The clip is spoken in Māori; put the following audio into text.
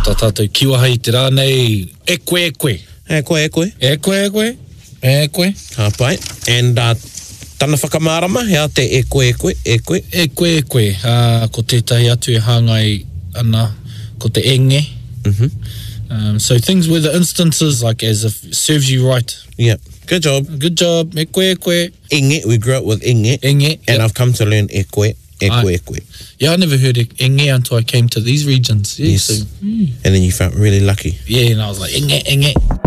tā tātou kiwahai te rānei, e koe. Ha pai. And tana whakamārama, hea te e koe. Ko tētahi atu e hāngai ana, ko te enge. So things where the instances, like as if it serves you right. Yeah. Good job. E koe. Inge, we grew up with inge. And I've come to learn e koe. Yeah, I never heard enge until I came to these regions. Yeah, yes. So, And then you felt really lucky. Yeah, and I was like, enge.